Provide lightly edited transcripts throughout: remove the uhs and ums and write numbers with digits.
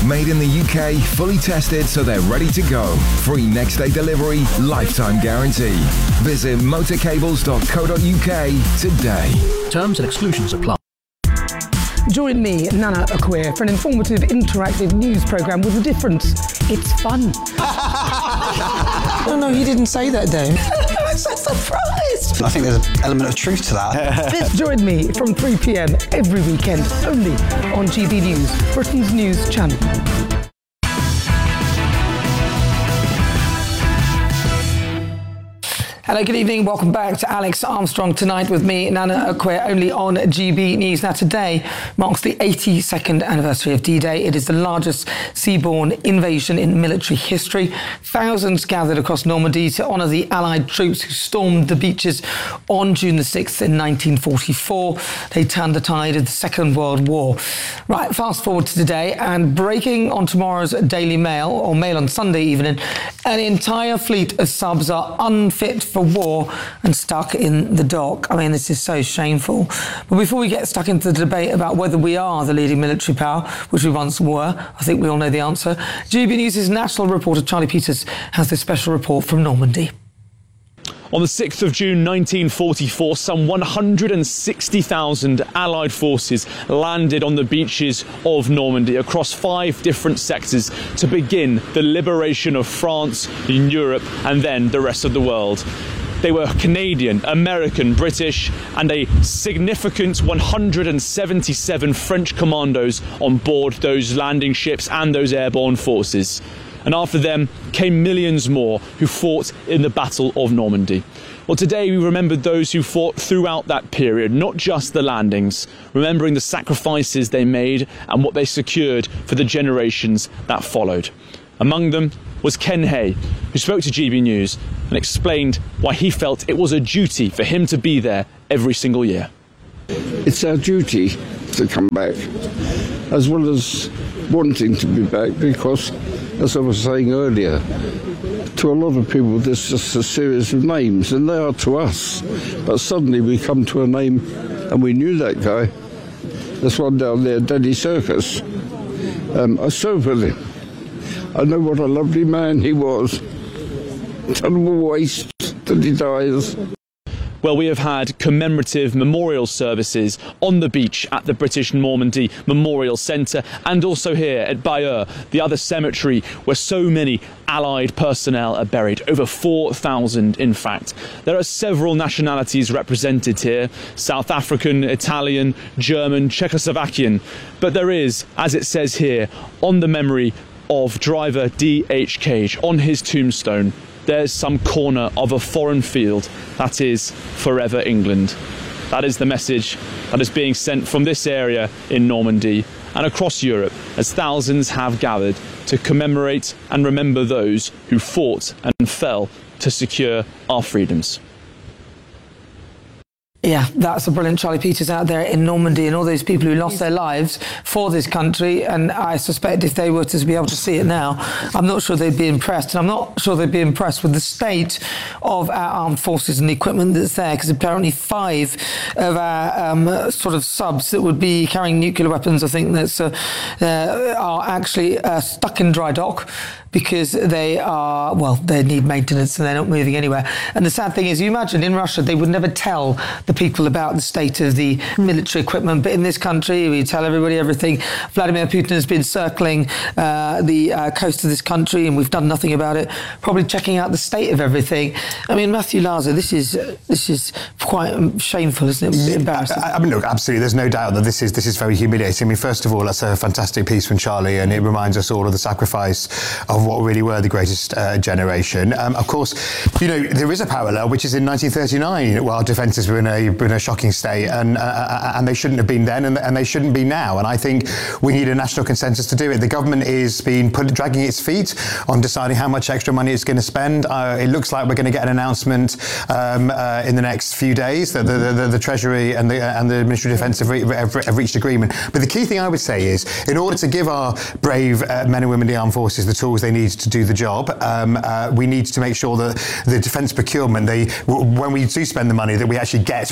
Made in the UK, fully tested so they're ready to go. Free next day delivery, lifetime guarantee. Visit motorcables.co.uk today. Terms and exclusions apply. Join me, Nana Akua, for an informative, interactive news programme with a difference. It's fun. No, you didn't say that, Dave. I'm so surprised. I think there's an element of truth to that. Join me from 3 p.m. every weekend, only on GB News, Britain's news channel. Hello, good evening. Welcome back to Alex Armstrong Tonight with me, Nana Akua, only on GB News. Now, today marks the 82nd anniversary of D-Day. It is the largest seaborne invasion in military history. Thousands gathered across Normandy to honour the Allied troops who stormed the beaches on June the 6th in 1944. They turned the tide of the Second World War. Right, fast forward to today, and breaking on tomorrow's Daily Mail, or Mail on Sunday evening, an entire fleet of subs are unfit for war and stuck in the dock. I mean, this is so shameful. But before we get stuck into the debate about whether we are the leading military power, which we once were, I think we all know the answer, GB News' national reporter Charlie Peters has this special report from Normandy. On the 6th of June 1944, some 160,000 Allied forces landed on the beaches of Normandy across 5 different sectors to begin the liberation of France, in Europe, and then the rest of the world. They were Canadian, American, British, and a significant 177 French commandos on board those landing ships and those airborne forces. And after them came millions more who fought in the Battle of Normandy. Well, today we remembered those who fought throughout that period, not just the landings, remembering the sacrifices they made and what they secured for the generations that followed. Among them was Ken Hay, who spoke to GB News and explained why he felt it was a duty for him to be there every single year. It's our duty to come back, as well as wanting to be back, because, as I was saying earlier, to a lot of people there's just a series of names, and they are to us. But suddenly we come to a name, and we knew that guy. There's one down there, Danny Circus. I served with him. I know what a lovely man he was. Terrible waste that he dies. Well, we have had commemorative memorial services on the beach at the British Normandy Memorial Centre, and also here at Bayeux, the other cemetery where so many Allied personnel are buried, over 4,000 in fact. There are several nationalities represented here: South African, Italian, German, Czechoslovakian. But there is, as it says here, on the memory of driver D.H. Cage, on his tombstone, there's some corner of a foreign field that is Forever England. That is the message that is being sent from this area in Normandy and across Europe, as thousands have gathered to commemorate and remember those who fought and fell to secure our freedoms. Yeah, that's a brilliant Charlie Peters out there in Normandy, and all those people who lost their lives for this country. And I suspect if they were to be able to see it now, I'm not sure they'd be impressed. And I'm not sure they'd be impressed with the state of our armed forces and the equipment that's there, because apparently 5 of our sort of subs that would be carrying nuclear weapons, I think, that's are actually stuck in dry dock, because they are, well, they need maintenance and they're not moving anywhere. And the sad thing is, you imagine in Russia, they would never tell the people about the state of the military equipment. But in this country, we tell everybody everything. Vladimir Putin has been circling the coast of this country, and we've done nothing about it, probably checking out the state of everything. I mean, Matthew Laza, this is quite shameful, isn't it? Embarrassing. I mean, look, absolutely, there's no doubt that this is very humiliating. I mean, first of all, that's a fantastic piece from Charlie, and it reminds us all of the sacrifice of what really were the greatest generation. Of course, you know, there is a parallel, which is in 1939, while defences were in a shocking state, and they shouldn't have been then, and they shouldn't be now. And I think we need a national consensus to do it. The government is dragging its feet on deciding how much extra money it's going to spend. It looks like we're going to get an announcement in the next few days that the Treasury and the Ministry of Defence have reached agreement. But the key thing I would say is, in order to give our brave men and women in the armed forces the tools they need to do the job, we need to make sure that the defence procurement, when we do spend the money, that we actually get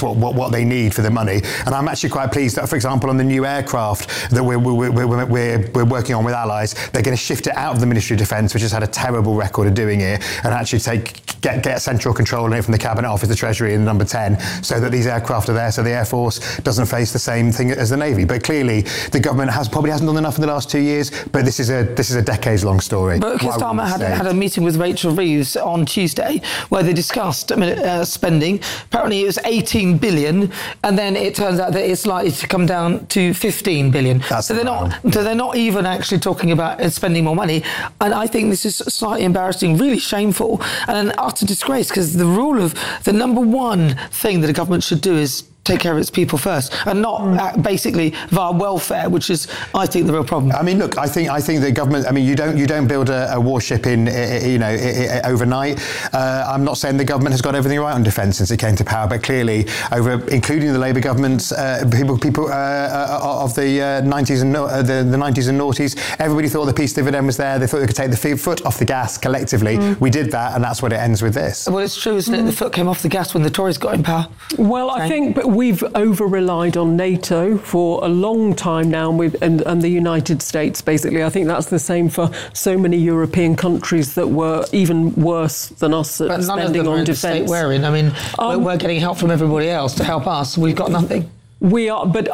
what they need for the money. And I'm actually quite pleased that, for example, on the new aircraft that we're working on with allies, they're going to shift it out of the Ministry of Defence, which has had a terrible record of doing it, and actually get central control in it from the Cabinet Office, the Treasury, and number 10, so that these aircraft are there, so the Air Force doesn't face the same thing as the Navy. But clearly, the government probably hasn't done enough in the last 2 years. But this is a decades-long story. But Keir Starmer had a meeting with Rachel Reeves on Tuesday where they discussed spending. Apparently, it was 18 billion, and then it turns out that it's likely to come down to 15 billion. So they're not even actually talking about spending more money. And I think this is slightly embarrassing, really shameful, and an utter disgrace, because the number one thing that a government should do is take care of its people first, and not basically via welfare, which is, I think, the real problem. I mean, look, I think the government. I mean, you don't build a warship in overnight. I'm not saying the government has got everything right on defence since it came to power, but clearly, including the Labour governments, people of the 90s and the 90s and noughties, everybody thought the peace dividend was there. They thought they could take the foot off the gas collectively. We did that, and that's what it ends with this. Well, it's true, isn't it? The foot came off the gas when the Tories got in power. Well, I think we've over-relied on NATO for a long time now, and the United States, basically. I think that's the same for so many European countries that were even worse than us at spending on defence. State we're in. I mean, we're getting help from everybody else to help us. We've got nothing. We are, but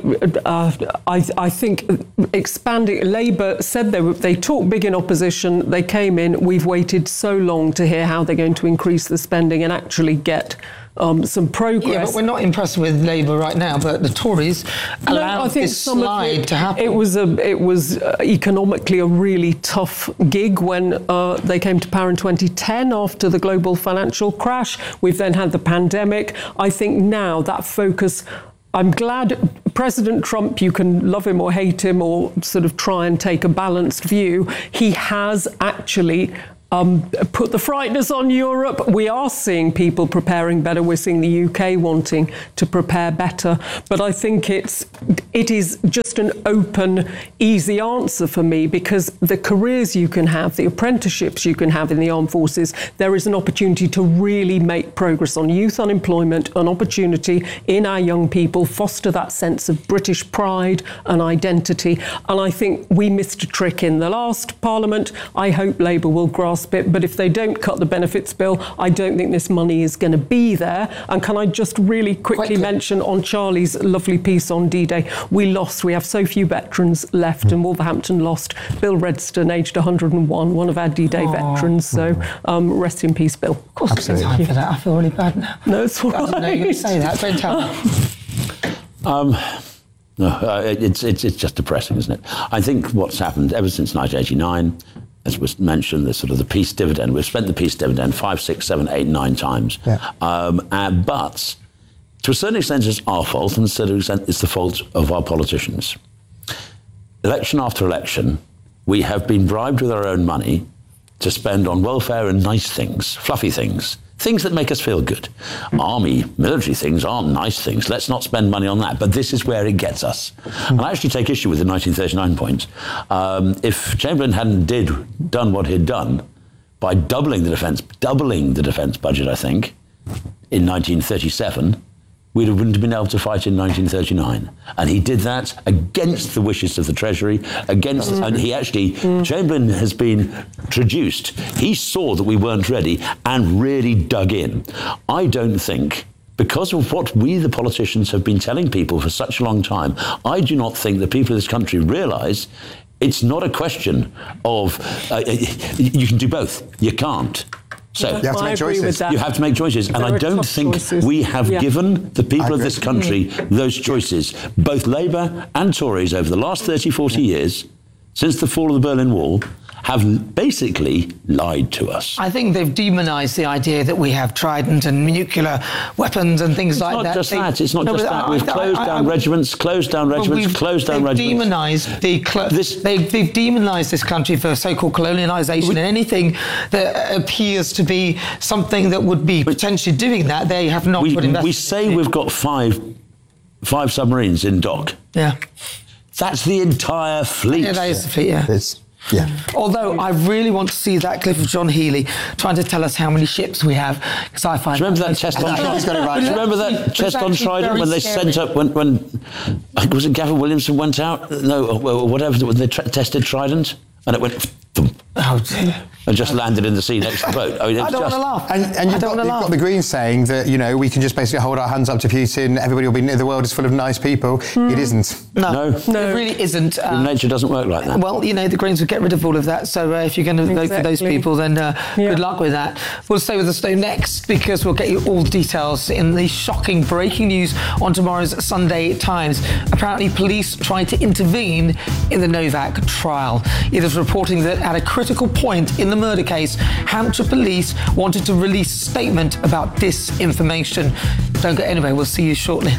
I think expanding. Labour said they talked big in opposition. They came in. We've waited so long to hear how they're going to increase the spending and actually get some progress. Yeah, but we're not impressed with Labour right now. But the Tories allowed this slide to happen. It was economically a really tough gig when they came to power in 2010 after the global financial crash. We've then had the pandemic. I think now that focus. I'm glad President Trump, you can love him or hate him or sort of try and take a balanced view. He has actually put the frighteners on Europe. We are seeing people preparing better. We're seeing the UK wanting to prepare better. But I think it is just an open, easy answer for me, because the careers you can have, the apprenticeships you can have in the armed forces, there is an opportunity to really make progress on youth unemployment, an opportunity in our young people, foster that sense of British pride and identity. And I think we missed a trick in the last Parliament. I hope Labour will grasp it, but if they don't cut the benefits bill, I don't think this money is going to be there. And can I just really quickly mention on Charlie's lovely piece on D-Day, we have so few veterans left, and Wolverhampton lost Bill Redston, aged 101, one of our D-Day veterans, so rest in peace, Bill. Of course, there's time for that. I feel really bad now. No, it's all right. I didn't know you were going to say that. Don't tell me. No, it's just depressing, isn't it? I think what's happened ever since 1989, as was mentioned, the peace dividend. We've spent the peace dividend 5, 6, 7, 8, 9 times. Yeah. But to a certain extent, it's our fault, and to a certain extent, it's the fault of our politicians. Election after election, we have been bribed with our own money to spend on welfare and nice things, fluffy things that make us feel good. Army, military things aren't nice things. Let's not spend money on that. But this is where it gets us. And I actually take issue with the 1939 point. If Chamberlain hadn't done what he'd done by doubling the defence budget, I think, in 1937, we wouldn't have been able to fight in 1939. And he did that against the wishes of the Treasury, and he actually, Chamberlain has been traduced. He saw that we weren't ready and really dug in. I don't think, because of what we, the politicians, have been telling people for such a long time, I do not think the people of this country realise it's not a question of, you can do both. You can't. So you have to make choices. You have to make choices. And I don't think we have given the people of this country those choices. Both Labour and Tories over the last 30, 40 years, since the fall of the Berlin Wall, have basically lied to us. I think they've demonised the idea that we have Trident and nuclear weapons and things like that. It's not just that. We've closed down regiments, closed down regiments. They've demonised this country for so-called colonialisation, and anything that appears to be something that would be potentially doing that, they have not put investment. We say we've got five submarines in dock. Yeah. That's the entire fleet. Yeah, that is the fleet, yeah. Yeah. Although I really want to see that clip of John Healey trying to tell us how many ships we have, because I find. Do you remember that test on Trident? Do you remember that test on Trident when they sent up when was it Gavin Williamson went out? No, whatever. When they tested Trident and it went. Oh dear. And just landed in the sea next to the boat. I don't want to laugh. And you've got the Greens saying that, we can just basically hold our hands up to Putin, everybody will be, the world is full of nice people. It isn't. No, it really isn't. Nature doesn't work like that. Well, the Greens would get rid of all of that, so if you're going to vote for those people, then good luck with that. We'll stay with us though next, because we'll get you all the details in the shocking breaking news on tomorrow's Sunday Times. Apparently police tried to intervene in the Novak trial. It is reporting that at a critical point in the murder case, Hampshire police wanted to release a statement about disinformation. Don't go anywhere, we'll see you shortly.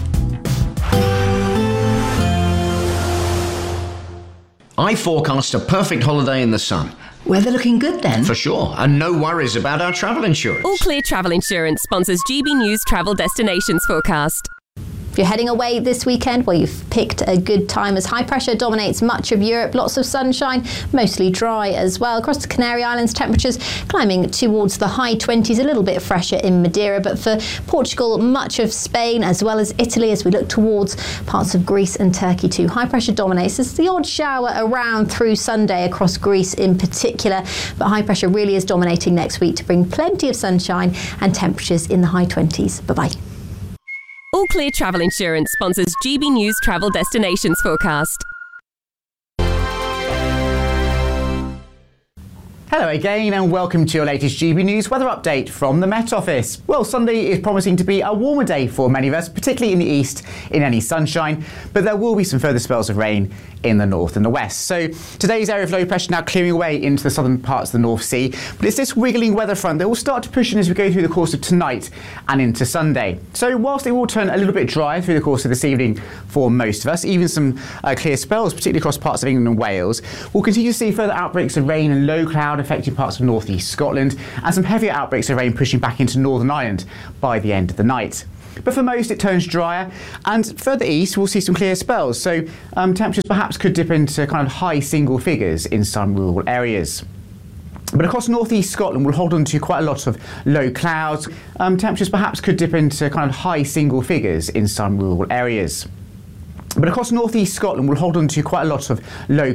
I forecast a perfect holiday in the sun. Weather looking good then? For sure, and no worries about our travel insurance. All Clear Travel Insurance sponsors GB News Travel Destinations Forecast. If you're heading away this weekend, well, you've picked a good time as high pressure dominates much of Europe. Lots of sunshine, mostly dry as well. Across the Canary Islands, temperatures climbing towards the high 20s, a little bit fresher in Madeira. But for Portugal, much of Spain, as well as Italy, as we look towards parts of Greece and Turkey too. High pressure dominates. There's the odd shower around through Sunday across Greece in particular. But high pressure really is dominating next week to bring plenty of sunshine and temperatures in the high 20s. Bye-bye. All Clear Travel Insurance sponsors GB News Travel Destinations Forecast. Hello again and welcome to your latest GB News weather update from the Met Office. Well, Sunday is promising to be a warmer day for many of us, particularly in the east in any sunshine, but there will be some further spells of rain in the north and the west. So today's area of low pressure now clearing away into the southern parts of the North Sea, but it's this wiggling weather front that will start to push in as we go through the course of tonight and into Sunday. So whilst it will turn a little bit drier through the course of this evening for most of us, even some clear spells, particularly across parts of England and Wales, we'll continue to see further outbreaks of rain and low cloud affecting parts of northeast Scotland, and some heavier outbreaks of rain pushing back into Northern Ireland by the end of the night. But for most it turns drier, and further east we'll see some clear spells, so temperatures perhaps could dip into kind of high single figures in some rural areas. But across northeast Scotland we'll hold on to quite a lot of low clouds. Temperatures perhaps could dip into kind of high single figures in some rural areas. But across northeast Scotland we'll hold on to quite a lot of low